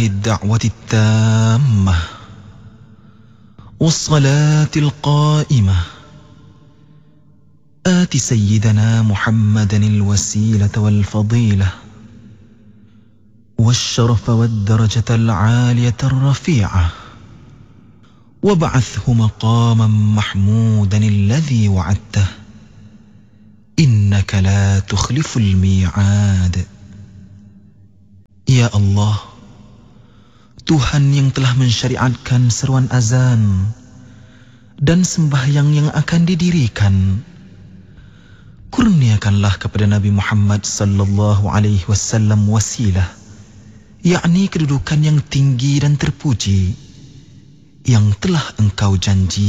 الدعوة التامة والصلاة القائمة آت سيدنا محمدا الوسيلة والفضيلة والشرف والدرجة العالية الرفيعة وابعثه مقاما محمودا الذي وعدته إنك لا تخلف الميعاد. Ya Allah, Tuhan yang telah mensyariatkan seruan azan dan sembahyang yang akan didirikan, kurniakanlah kepada Nabi Muhammad sallallahu alaihi wasallam wasilah, yakni kedudukan yang tinggi dan terpuji yang telah Engkau janji